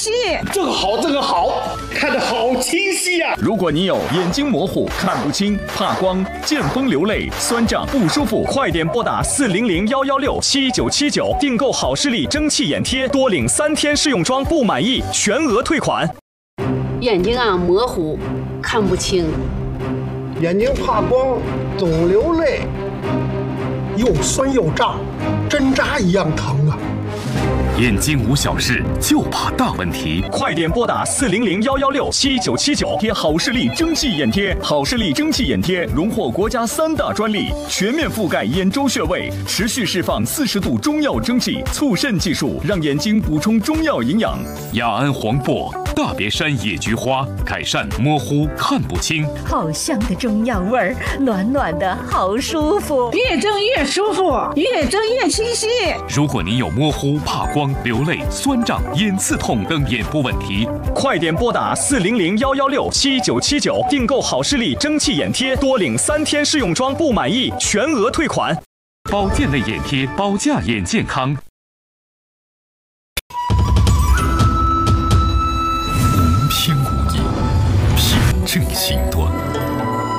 晰。 这个好，看得好清晰呀！ 如果你有眼睛模糊、看不清、怕光、见风流泪、酸胀不舒服，快点拨打400-116-7979订购好视力蒸汽眼贴，多领3天试用装，不满意全额退款。 眼睛模糊，看不清， 眼睛怕光，总流泪，又酸又胀，针扎一样疼啊！ 眼睛无小事，就怕大问题。 快点拨打400-116-7979贴好视力蒸汽眼贴。好视力蒸汽眼贴荣获国家3大专利，全面覆盖眼周穴位，持续释放40度中药蒸汽，促渗技术让眼睛补充中药营养。 雅安黄柏、大别山野菊花，改善模糊看不清。 好香的中药味儿，暖暖的好舒服， 越蒸越舒服，越蒸越清晰。 如果你有模糊、怕光、流泪、酸胀、眼刺痛等眼部问题， 快点拨打400-116-7979订购好视力蒸汽眼贴，多领3天试用装，不满意全额退款。 保健类眼贴，保驾眼健康。